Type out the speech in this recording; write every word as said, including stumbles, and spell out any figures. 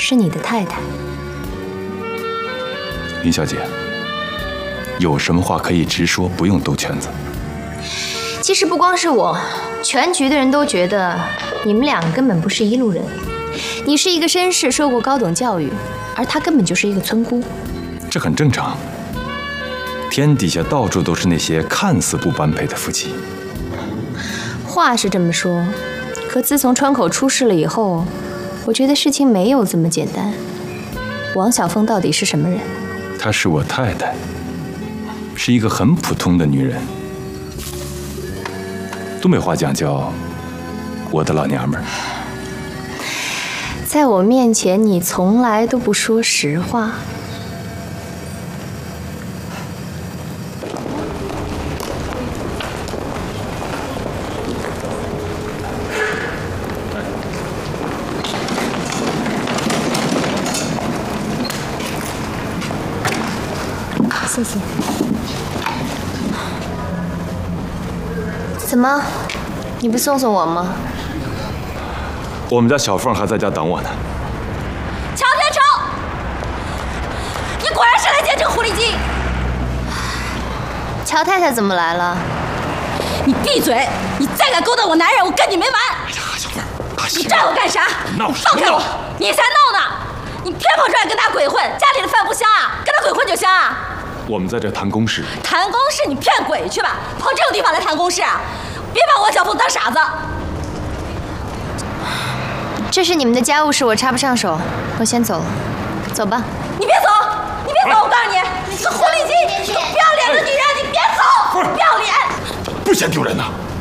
是你的太太。 林小姐，有什么话可以直说，不用兜圈子。 其实不光是我，全局的人都觉得你们俩根本不是一路人。你是一个绅士，受过高等教育，而他根本就是一个村姑。 这很正常。天底下到处都是那些看似不般配的夫妻。 话是这么说，可自从川口出事了以后，我觉得事情没有这么简单。王晓凤到底是什么人？ 她是我太太，是一个很普通的女人。东北话讲叫我的老娘们儿。 在我面前，你从来都不说实话。谢谢。怎么？你不送送我吗？ 我们家小凤还在家等我呢。 乔天成，你果然是来见这个狐狸精。 乔太太怎么来了？ 你闭嘴！你再敢勾搭我男人，我跟你没完！ 哎呀，小凤， 你拽我干啥？ 闹你放开我！你才闹呢！你偏跑出来跟他鬼混，家里的饭不香啊，跟他鬼混就香啊！ 我们在这谈公事。 谈公事？你骗鬼去吧！跑这种地方来谈公事，别把我小凤当傻子。 这是你们的家务事，我插不上手，我先走了。走吧。 你别走！你别走！我告诉你，你这个狐狸精，你个不要脸的女人，你别走！不要脸！ 不嫌丢人呐！